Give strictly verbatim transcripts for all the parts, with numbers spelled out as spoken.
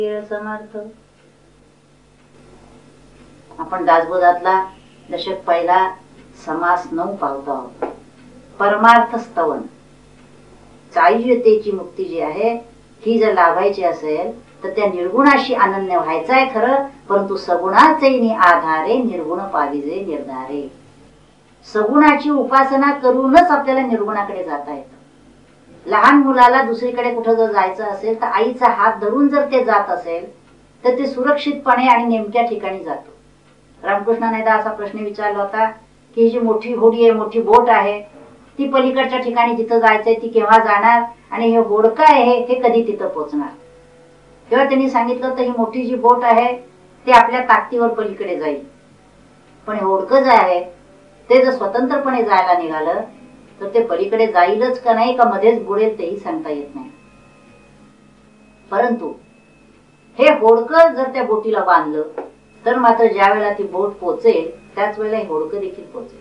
समर्थ. आपण दासबोधातला दशक पहिला समास नऊ पाहतो आहोत. परमार्थ स्तवन. सायुज्यतेची मुक्ती जी आहे ही जर लाभायची असेल तर त्या निर्गुणाशी अनन्य व्हायचं आहे खरं, परंतु सगुणाचे आधारे निर्गुण पाविजे निर्धारे. सगुणाची उपासना करूनच आपल्याला निर्गुणाकडे जाता येतं. लहान मुलाला दुसरीकडे कुठं जर जायचं असेल तर आईचा हात धरून जर ते जात असेल तर ते सुरक्षितपणे आणि नेमक्या ठिकाणी जातो. रामकृष्णाने असा प्रश्न विचारला होता की ही जी मोठी होडी आहे, मोठी बोट आहे, ती पलीकडच्या ठिकाणी जिथं जायचंय ती केव्हा जाणार आणि हे होडकं आहे हे कधी तिथं पोहोचणार. तेव्हा त्यांनी सांगितलं होतं ही मोठी जी बोट आहे ती आपल्या ताकदीवर पलीकडे जाईल, पण हे होडकं जे आहे ते जर स्वतंत्रपणे जायला निघालं तर ते पलीकडे जाईलच का नाही का मध्येच बुडेल तेही सांगता येत नाही. परंतु हे होडकं जर त्या बोटीला बांधलं तर मात्र ज्या वेळेला ती बोट पोचेल त्याच वेळेला हे होडकं देखील पोचेल.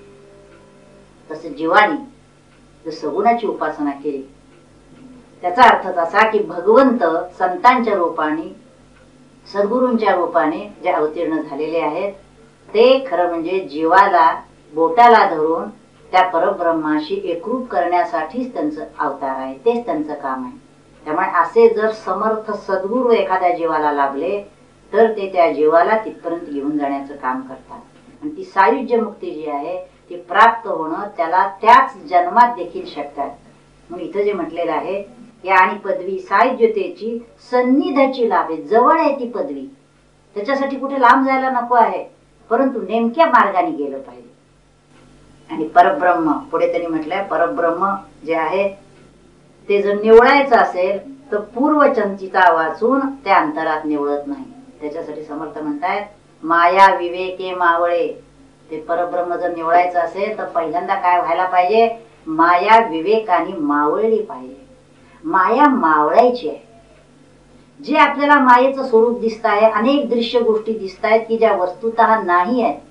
तसे जीवानी जर सगुणाची उपासना केली त्याचा अर्थ असा की भगवंत संतांच्या रूपाने सद्गुरूंच्या रूपाने जे अवतीर्ण झालेले आहेत ते खरं म्हणजे जीवाला बोटाला धरून त्या परब्रह्माशी एकरूप करण्यासाठीच त्यांचं अवतार आहे, तेच त्यांचं काम आहे. त्यामुळे असे जर समर्थ सद्गुरू एखाद्या जीवाला लाभले तर ते त्या जीवाला तिथपर्यंत घेऊन जाण्याचं काम करतात. आणि ती सायुज्य मुक्ती जी आहे ती प्राप्त होणं त्याला त्याच जन्मात देखील शक्य आहे. म्हणून इथं जे म्हटलेलं आहे या आणि पदवी सायुज्यतेची सन्निधाची लाभे, जवळ आहे ती पदवी, त्याच्यासाठी कुठे लांब जायला नको आहे, परंतु नेमक्या मार्गाने गेलं पाहिजे. आणि परब्रह्म पुढे त्यांनी म्हटलंय परब्रह्म जे आहे ते जर निवळायचं असेल तर पूर्वचंचिता वाचून त्या अंतरात निवळत नाही. त्याच्यासाठी समर्थ म्हणतायत माया विवेके मावळे. ते परब्रह्म जर निवळायचं असेल तर पहिल्यांदा काय व्हायला पाहिजे, माया विवेकाने मावळली पाहिजे. माया मावळायची आहे. जे आपल्याला मायेचं स्वरूप दिसत आहे, अनेक दृश्य गोष्टी दिसत आहेत की ज्या वस्तुतः नाही आहेत.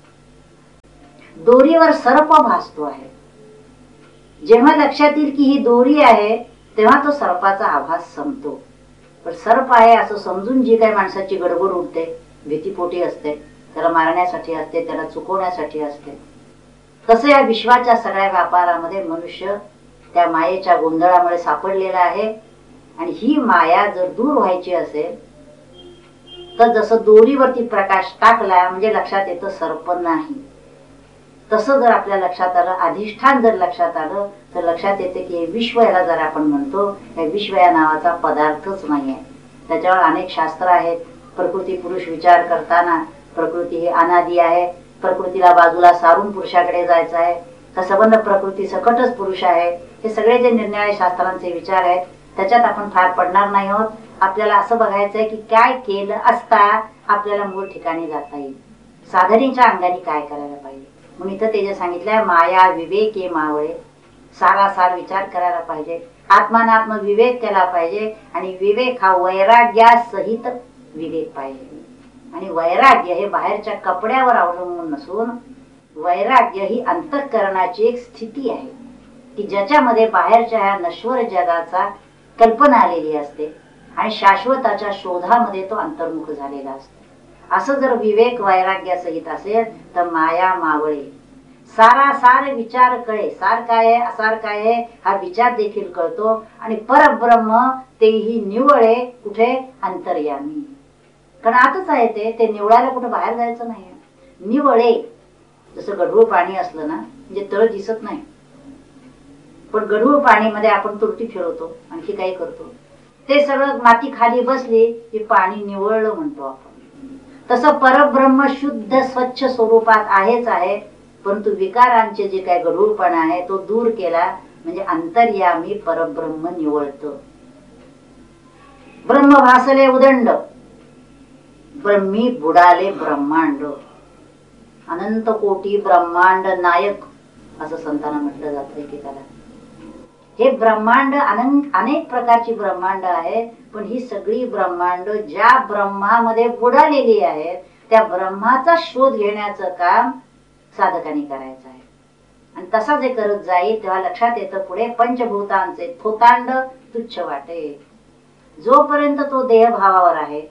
दोरीवर सर्प भासतो आहे, जेव्हा लक्षात येईल की ही दोरी आहे तेव्हा तो सर्पाचा आभास संपतो. पण सर्प आहे असं समजून जी काही माणसाची गडबड उडते, भीतीपोटी असते, त्याला मारण्यासाठी असते, त्याला चुकवण्यासाठी असते, तसं या विश्वाच्या सगळ्या व्यापारामध्ये मनुष्य त्या मायेच्या गोंधळामुळे सापडलेला आहे. आणि ही माया जर दूर व्हायची असेल तर जसं दोरीवरती प्रकाश टाकला म्हणजे लक्षात येतं सर्प नाही, तसं जर आपल्या लक्षात आलं, अधिष्ठान जर लक्षात आलं तर लक्षात येते की हे विश्व याला जर आपण म्हणतो, हे विश्व या नावाचा पदार्थच नाही आहे. त्याच्यावर अनेक शास्त्र आहेत. प्रकृती पुरुष विचार करताना प्रकृती ही अनादी आहे, प्रकृतीला बाजूला सारून पुरुषाकडे जायचं आहे, का संबंध प्रकृती सकटच पुरुष आहे, हे सगळे जे निर्णय शास्त्रांचे विचार आहेत त्याच्यात आपण फार पडणार नाही आहोत. आपल्याला असं बघायचंय की काय केलं असता आपल्याला मूळ ठिकाणी जाता येईल, साधनेच्या अंगाने काय करायला पाहिजे. म्हणून इथं ते जे सांगितलंय माया विवेके मावळे, सारासार विचार करायला पाहिजे, आत्मानात्म विवेक केला पाहिजे. आणि विवेक हा वैराग्यासहित विवेक पाहिजे. आणि वैराग्य हे बाहेरच्या कपड्यावर अवलंबून नसून वैराग्य ही अंतःकरणाची एक स्थिती आहे की ज्याच्यामध्ये बाहेरच्या ह्या नश्वर जगाचा कल्पना आलेली असते आणि शाश्वताच्या शोधामध्ये तो अंतर्मुख झालेला असतो. असं जर विवेक वैराग्यासहित असेल तर माया मावळे, सारासार विचार कळे. सार काय आहे असार काय आहे हा विचार देखील कळतो. आणि परब्रह्म तेही निवळे कुठे, अंतर्यामी. कारण आतच आहे ते ते निवळायला कुठे बाहेर जायचं नाही. निवळे जसं गढूळ पाणी असलं ना, म्हणजे तळ दिसत नाही, पण गढूळ पाणीमध्ये आपण तुरटी फिरवतो, आणखी काही करतो, ते सगळं माती खाली बसली की पाणी निवळलं म्हणतो आपण. तसं परब्रह्म शुद्ध स्वच्छ स्वरूपात आहेच आहे, परंतु विकारांचे जे काय गढूळपणा आहे तो दूर केला म्हणजे अंतर्यामी परब्रह्म निवळतं. ब्रह्म भासले उदंड, ब्रह्मी बुडाले ब्रह्मांड. अनंत कोटी ब्रह्मांड नायक असं संतांना म्हटलं जातं एकेकाला. हे ब्रह्मांड अनंत अनेक प्रकारची ब्रह्मांड आहेत, पण ही सगळी ब्रह्मांड ज्या ब्रह्मामध्ये बुडालेली आहेत त्या ब्रह्माचा शोध घेण्याचं काम साधकांनी करायचं आहे. आणि तसा जे करत जाईल तेव्हा लक्षात येतं पुढे पंचभूतांचे थोतांड तुच्छ वाटे. जोपर्यंत तो देहभावावर आहे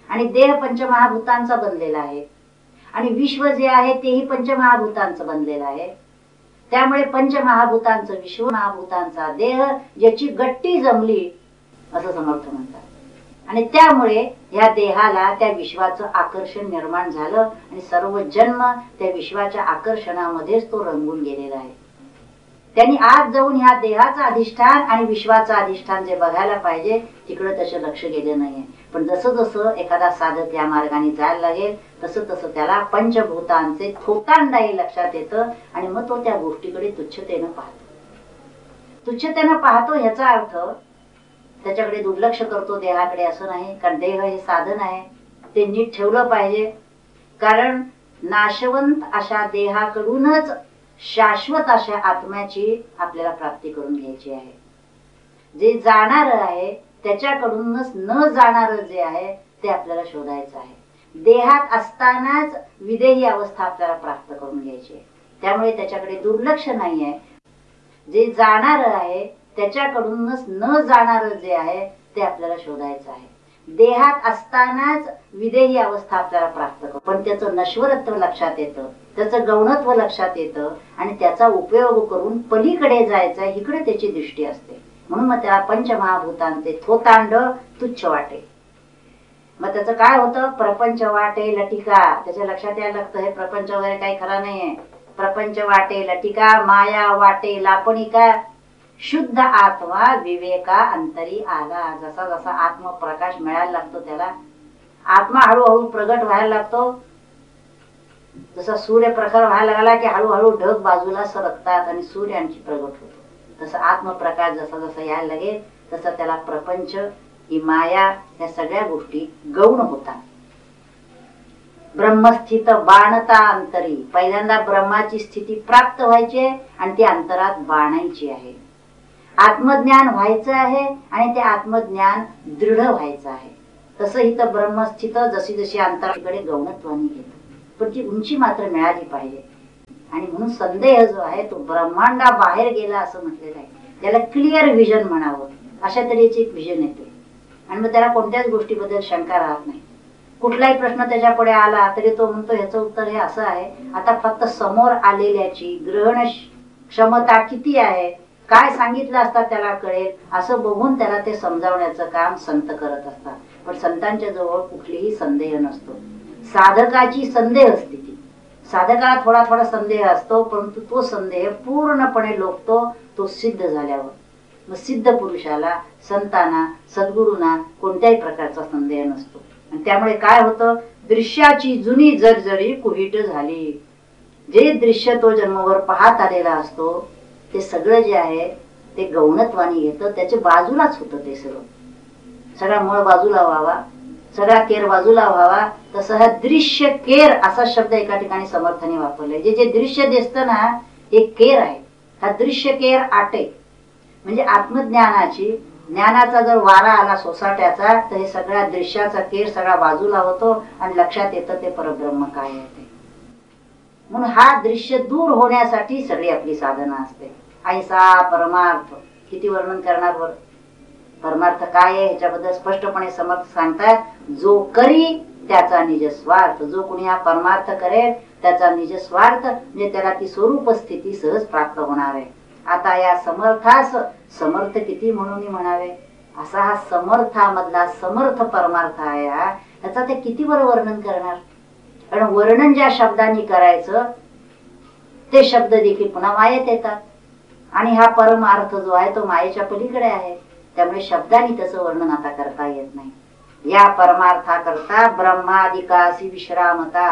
आणि देह पंचमहाभूतांचा बनलेला आहे आणि विश्व जे आहे तेही पंचमहाभूतांचं बनलेलं आहे. त्यामुळे पंचमहाभूतांचं विश्व, महाभूतांचा देह याची गट्टी जमली असं समर्थ म्हणतात. आणि त्यामुळे या देहाला त्या विश्वाचं आकर्षण निर्माण झालं आणि सर्व जन्म त्या विश्वाच्या आकर्षणामध्येच तो रंगून गेलेला आहे. त्यांनी आज जाऊन ह्या देहाचं अधिष्ठान आणि विश्वाचं अधिष्ठान जे बघायला पाहिजे तिकडे त्याचं लक्ष गेलं नाहीये. पण जसं जसं एखादा साधक या मार्गाने जायला लागेल तसं तसं त्याला पंचभूतांचे थोतांडाही लक्षात येतं आणि मग तो त्या गोष्टीकडे तुच्छतेनं पाहतो. तुच्छतेनं पाहतो ह्याचा अर्थ त्याच्याकडे दुर्लक्ष करतो देहाकडे असं नाही. कारण देह हे साधन आहे, ते नीट ठेवलं पाहिजे. कारण नाशवंत अशा देहाकडूनच शाश्वत अशा आत्म्याची आपल्याला प्राप्ती करून घ्यायची आहे. जे जाणार आहे त्याच्याकडूनच न जाणार जे आहे ते आपल्याला शोधायचं आहे. देहात असतानाच विदेही अवस्था आपल्याला प्राप्त करून घ्यायची आहे. त्यामुळे त्याच्याकडे दुर्लक्ष नाही आहे. जे जाणार आहे त्याच्याकडूनच न जाणार जे आहे ते आपल्याला शोधायचं आहे. देहात असतानाच विदेही अवस्था आपल्याला प्राप्त करू, पण त्याचं नश्वरत्व लक्षात येतं, त्याचं गौणत्व लक्षात येतं आणि त्याचा उपयोग करून पलीकडे जायचं आहे इकडे त्याची दृष्टी असते. म्हणून मग त्याला पंचमहाभूतांचे थोतांड तुच्छ वाटे. मग त्याचं काय होतं? प्रपंच वाटे लटिका. त्याच्या लक्षात यायला लागतं हे प्रपंच वगैरे काही खरा नाहीये. प्रपंच वाटे लटिका, माया वाटे लापणिका, शुद्ध आत्मा विवेका अंतरी आला. जसा जसा आत्मप्रकाश मिळायला लागतो त्याला आत्मा हळूहळू प्रगट व्हायला लागतो. जसा सूर्य प्रखर व्हायला लागला की हळूहळू ढग बाजूला सरकतात आणि सूर्य आणखी प्रगट होतो. तसं आत्मप्रकाश जसा जसा यायला लागेल तसं त्याला प्रपंच, ही माया, या सगळ्या गोष्टी गौण होतात. ब्रह्मस्थित बाणता अंतरी. पहिल्यांदा ब्रह्माची स्थिती प्राप्त व्हायची आहे आणि ती अंतरात बाणायची आहे. आत्मज्ञान व्हायचं आहे आणि ते आत्मज्ञान दृढ व्हायचं आहे. तसं इथं ब्रह्मस्थित जशी जशी अंतराकडे गौणत्वाने घेत, पण ती उंची मात्र मिळाली पाहिजे. आणि म्हणून संदेह जो आहे तो ब्रह्मांडा बाहेर गेला असं म्हटलेलं आहे. त्याला क्लिअर विजन म्हणावं, अशा तऱ्हेची एक विजन येते आणि मग त्याला कोणत्याच गोष्टीबद्दल शंका राहत नाही. कुठलाही प्रश्न त्याच्या पुढे आला तरी तो म्हणतो ह्याचं उत्तर हे असं आहे. आता फक्त समोर आलेल्याची ग्रहण क्षमता किती आहे, काय सांगितलं असता त्याला कळेल असं बघून त्याला ते समजावण्याचं काम संत करत असतात. पण संतांच्या जवळ कुठलीही संदेह नसतो. साधकाची संदेह स्थिती, साधकाला थोडा थोडा संदेह असतो, परंतु तो संदेह पूर्णपणे लोकतो तो सिद्ध झाल्यावर. मग सिद्ध पुरुषाला, संतांना, सद्गुरूंना कोणत्याही प्रकारचा संदेह नसतो. आणि त्यामुळे काय होतं? दृश्याची जुनी जर्जरी कुहीट झाली. जे दृश्य तो जन्मभर पाहत आलेला असतो ते सगळं जे आहे ते गौणत्वाने येतं, त्याच्या बाजूलाच होतं. ते सगळं सगळा मूळ बाजूला व्हावा, सगळा केर बाजूला व्हावा. तसं हा दृश्य केर असा शब्द एका ठिकाणी समर्थाने वापरलाय. जे जे दृश्य दिसतं ना हे केर आहे. हा दृश्य केर आटे म्हणजे आत्मज्ञानाची, ज्ञानाचा जर वारा आला सोसाट्याचा तर हे सगळ्या दृश्याचा केर सगळा बाजूला होतो आणि लक्षात येतं ते परब्रह्म काय आहे ते. म्हणून हा दृश्य दूर होण्यासाठी सगळी आपली साधना असते. ऐसा परमार्थ किती वर्णन करणार बरं. परमार्थ काय आहे ह्याच्याबद्दल स्पष्टपणे समर्थ सांगतात. जो करी त्याचा निज स्वार्थ. जो कोणी हा परमार्थ करेल त्याचा निज स्वार्थ म्हणजे त्याला ती स्वरूप स्थिती सहज प्राप्त होणार आहे. आता या समर्थास समर्थ किती म्हणून म्हणावे. असा हा समर्थामधला समर्थ परमार्थ आहे हा, त्याचा ते किती बरं वर्णन करणार. कारण वर्णन ज्या शब्दांनी करायचं ते शब्द देखील पुन्हा मायेत येतात आणि हा परमार्थ जो आहे तो मायेच्या पलीकडे आहे. त्यामुळे शब्दांनी त्याचं वर्णन आता करता येत नाही. या परमार्था करता ब्रह्मादिकासी विश्रामता.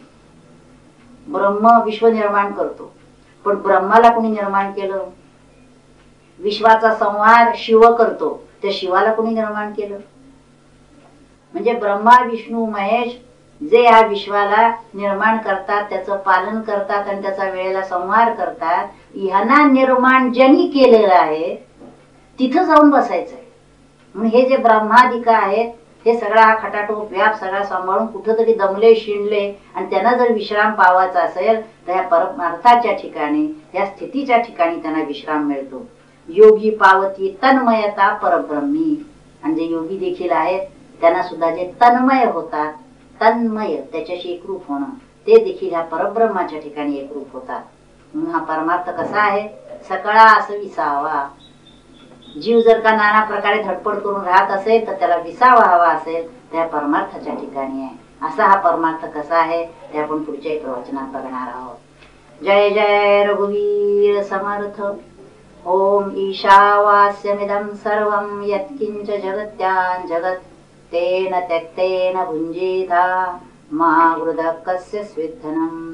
ब्रह्म विश्व निर्माण करतो, पण ब्रह्माला कोणी निर्माण केलं? विश्वाचा संहार शिव करतो, त्या शिवाला कोणी निर्माण केलं? म्हणजे ब्रह्मा विष्णू महेश जे या विश्वाला निर्माण करतात, त्याचं पालन करतात आणि त्याचा वेळेला संहार करतात, ह्यांना निर्माण ज्यांनी केलेलं आहे तिथं जाऊन बसायचंय. म्हणून हे जे ब्रह्मादिका आहेत हे सगळा हा खटाटोप व्याप सगळा सांभाळून कुठं तरी दमले शिणले आणि त्यांना जर विश्राम पावायचा असेल तर या परमार्थाच्या ठिकाणी, या स्थितीच्या ठिकाणी त्यांना विश्राम मिळतो. योगी पावती तन्मयता परब्रह्मी. आणि जे योगी देखील आहेत त्यांना सुद्धा जे तन्मय होतात, तन्मय त्याच्याशी एकरूप होणं, ते देखील ह्या परब्रह्माच्या ठिकाणी एकरूप होतात. म्हणून हा परमार्थ कसा आहे? सकळा असं विसावा. जीव जर का नाना प्रकारे धडपड करून राहत असेल तर त्याला विसावा हवा असेल, त्या परमार्थाच्या ठिकाणी आहे. असा हा परमार्थ कसा आहे ते आपण पुढच्या प्रवचनात बघणार आहोत. जय जय रघुवीर समर्थ. ओम ईशावास्यमिदं सर्वं यत्किंच जगत्यां जगत् तेन त्यक्तेन भुञ्जीता मा वृदः कस्य स्विद्धनम्.